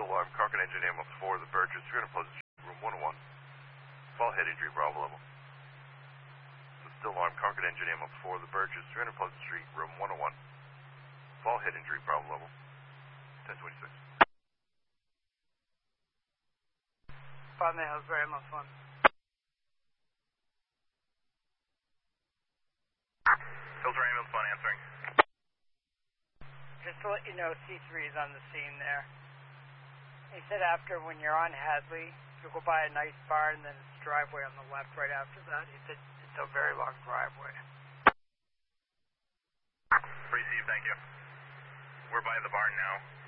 still alarm. Concord engine ambulance 4, the Burgess, 300 Pleasant Street, room 101. Fall head injury, Bravo level. Still alarm. Concord engine ambulance 4, the Burgess, 300 Pleasant Street, room 101. Fall head injury, Bravo level. 1026. Five Hills, ambulance 1. Filter ambulance 1 answering. Just to let you know, C3 is on the scene there. He said after, when you're on Hadley, you'll go by a nice bar and then it's driveway on the left right after that. He said it's a very long driveway. Receive, thank you. We're by the barn now.